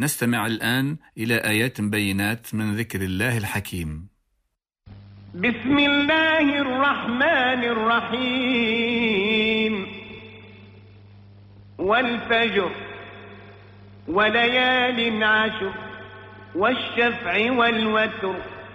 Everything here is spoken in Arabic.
نستمع الآن إلى آيات بينات من ذكر الله الحكيم. بسم الله الرحمن الرحيم. والفجر وليال عشر والشفع والوتر